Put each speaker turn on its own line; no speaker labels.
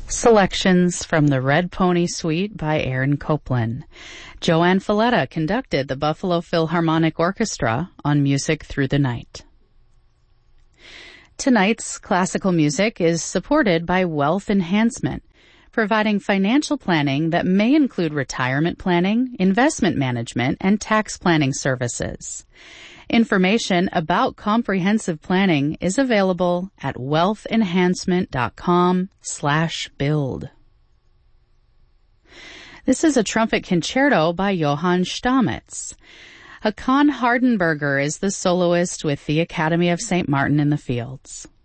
Selections from the Red Pony Suite by Aaron Copland. Joanne Falletta conducted the Buffalo Philharmonic Orchestra on Music Through the Night. Tonight's classical music is supported by Wealth Enhancement, providing financial planning that may include retirement planning, investment management, and tax planning services. Information about comprehensive planning is available at wealthenhancement.com/build. This is a trumpet concerto by Johann Stamitz. Hakan Hardenberger is the soloist with the Academy of St. Martin in the Fields.